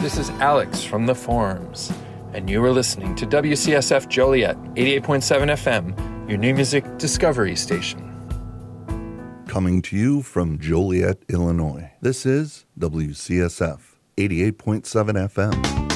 This is Alex from the forums, and you are listening to WCSF Joliet 88.7 FM, your new music discovery station. Coming to you from Joliet, Illinois, this is WCSF 88.7 FM.